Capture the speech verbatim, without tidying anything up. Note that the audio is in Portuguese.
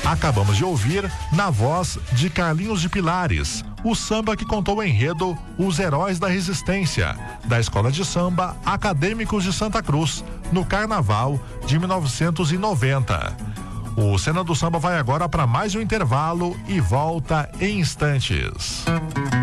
Acabamos de ouvir, na voz de Carlinhos de Pilares, o samba que contou o enredo Os Heróis da Resistência, da Escola de Samba Acadêmicos de Santa Cruz, no Carnaval de mil novecentos e noventa. O Cena do Samba vai agora para mais um intervalo e volta em instantes.